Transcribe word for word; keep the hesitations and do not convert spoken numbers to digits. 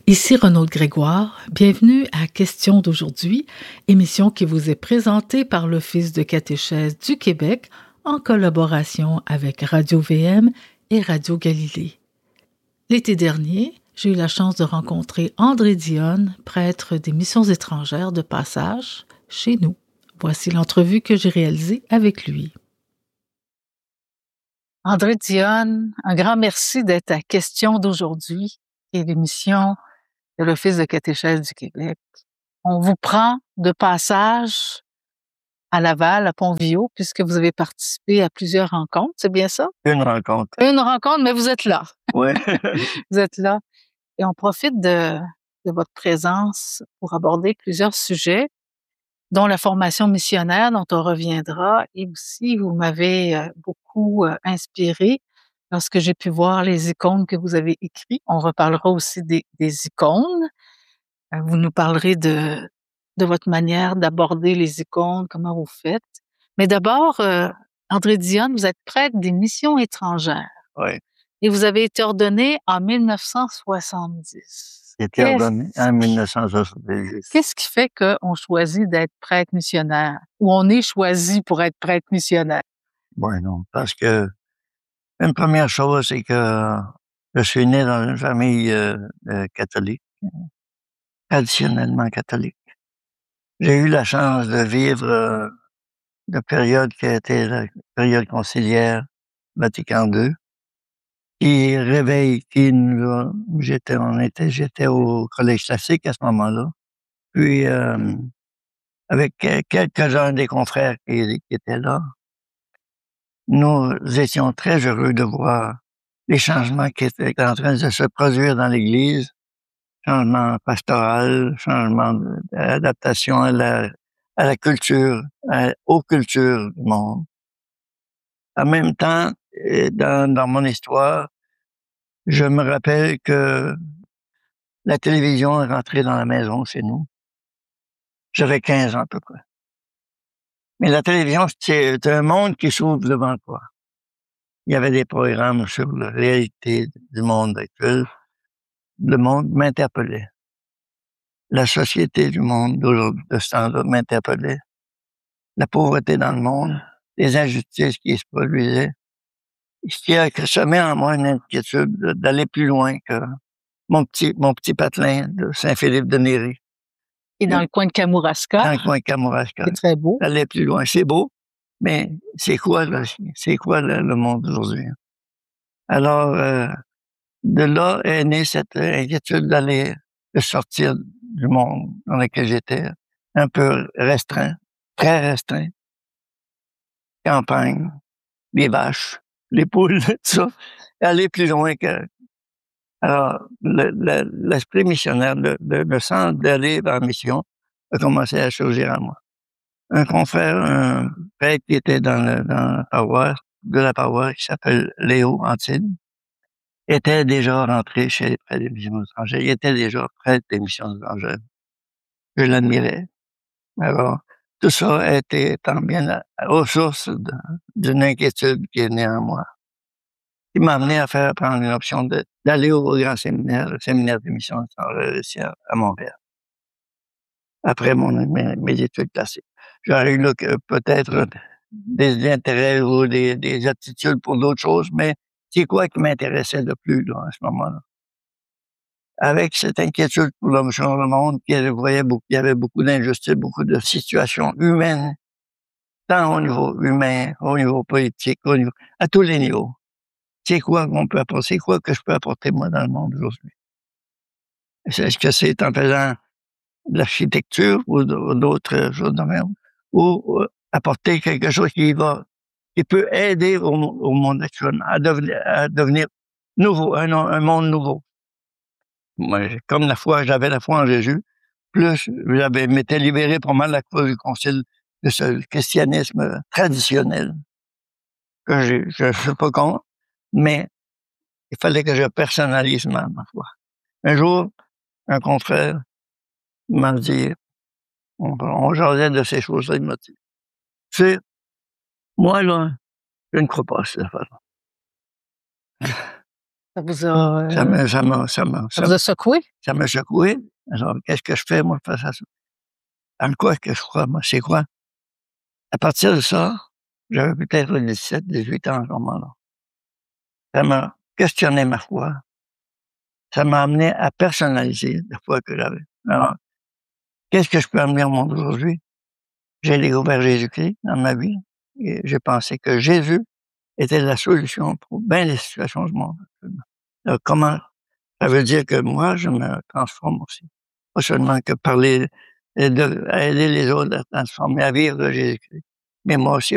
Ici Renaud Grégoire, bienvenue à Question d'aujourd'hui, émission qui vous est présentée par l'Office de catéchèse du Québec en collaboration avec Radio-V M et Radio Galilée. L'été dernier, j'ai eu la chance de rencontrer André Dionne, prêtre des missions étrangères de passage chez nous. Voici l'entrevue que j'ai réalisée avec lui. André Dionne, un grand merci d'être à Question d'aujourd'hui et l'émission de l'Office de catéchèse du Québec. On vous prend de passage à Laval, à Pont-Viaud, puisque vous avez participé à plusieurs rencontres, c'est bien ça? Une rencontre. Une rencontre, mais vous êtes là. Oui. Vous êtes là. Et on profite de, de votre présence pour aborder plusieurs sujets, dont la formation missionnaire, dont on reviendra, et aussi vous m'avez euh, beaucoup euh, inspiré lorsque j'ai pu voir les icônes que vous avez écrites. On reparlera aussi des, des icônes. Euh, Vous nous parlerez de, de votre manière d'aborder les icônes, comment vous faites. Mais d'abord, euh, André Dionne, vous êtes prêtre des missions étrangères Oui. et vous avez été ordonné en dix-neuf cent soixante-dix. J'ai été ordonné en dix-neuf cent soixante-dix. Qu'est-ce qui fait qu'on choisit d'être prêtre missionnaire ou on est choisi pour être prêtre missionnaire? Oui, non, parce que une première chose, c'est que je suis né dans une famille euh, euh, catholique, traditionnellement catholique. J'ai eu la chance de vivre euh, la période qui a été la période conciliaire Vatican deux, qui réveille, qui nous a- j'étais, on était, j'étais au collège classique à ce moment-là. Puis, euh, avec que- quelques-uns des confrères qui, qui étaient là, nous étions très heureux de voir les changements qui étaient en train de se produire dans l'Église, changement pastoral, changement de- d'adaptation à la, à la culture, à- aux cultures du monde. En même temps, euh, dans, dans mon histoire, je me rappelle que la télévision est rentrée dans la maison chez nous. J'avais quinze ans à peu près. Mais la télévision, c'est un monde qui s'ouvre devant toi. Il y avait des programmes sur la réalité du monde actuel. Le monde m'interpellait. La société du monde d'aujourd'hui, de ce temps-là, m'interpellait. La pauvreté dans le monde, les injustices qui se produisaient. Ce qui a semé en moi une inquiétude d'aller plus loin que mon petit, mon petit patelin de Saint-Philippe-de-Néry. Et dans le coin de Kamouraska, Dans le coin de Kamouraska. c'est très beau. D'aller plus loin. C'est beau, mais c'est quoi, là, c'est quoi le, le monde d'aujourd'hui? Alors, euh, de là est née cette inquiétude d'aller, de sortir du monde dans lequel j'étais, un peu restreint, très restreint. Campagne, les vaches, les poules, tout ça, aller plus loin que... Alors, le, le, l'esprit missionnaire, le, le, le sens d'aller en mission a commencé à surgir en moi. Un confrère, un prêtre qui était dans, le, dans la paroisse, de la paroisse, qui s'appelle Léo Antine, était déjà rentré chez les prêtres des missions étrangères. Il était déjà prêtre des missions étrangères. Je l'admirais. Alors, tout ça a été tant bien la- aux sources de- d'une inquiétude qui est née en moi, qui m'a amené à faire prendre une option de- d'aller au grand séminaire, le séminaire des missions étrangères ici à, à Montréal, après mon, mes, mes études classiques. J'aurais eu là, que peut-être des intérêts ou des, des aptitudes pour d'autres choses, mais c'est quoi qui m'intéressait le plus là, à ce moment-là? Avec cette inquiétude pour le changement du monde, qui voyait beaucoup, il y avait beaucoup d'injustices, beaucoup de situations humaines, tant au niveau humain, au niveau politique, au niveau, à tous les niveaux. C'est quoi qu'on peut apporter, c'est quoi que je peux apporter moi dans le monde aujourd'hui? Est-ce que c'est en faisant de l'architecture ou d'autres choses de même, ou apporter quelque chose qui va, qui peut aider au, au monde actuel à devenir, à devenir nouveau, un, un monde nouveau. Moi, comme la foi, j'avais la foi en Jésus, plus j'avais m'étais libéré pas mal à cause du concile de ce christianisme traditionnel que je je suis pas contre, mais il fallait que je personnalise ma, ma foi. Un jour, un confrère m'a dit, on, on jasait de ces choses-là, il m'a dit, tu sais, moi là, je ne crois pas à cette affaire-là. Ça vous a, euh, Ça m'a, ça m'a, ça m'a, ça vous a secoué? ça m'a secoué. Alors, qu'est-ce que je fais, moi, face à ça? En quoi que je crois, moi? C'est quoi? À partir de ça, j'avais peut-être dix-sept, dix-huit ans à ce moment-là. Ça m'a questionné ma foi. Ça m'a amené à personnaliser la foi que j'avais. Alors, qu'est-ce que je peux amener au monde aujourd'hui? J'ai découvert Jésus-Christ dans ma vie et j'ai pensé que Jésus était la solution pour bien les situations du monde. Alors, comment? Ça veut dire que moi, je me transforme aussi. Pas seulement que parler, de, aider les autres à transformer, à vivre de Jésus-Christ, mais moi aussi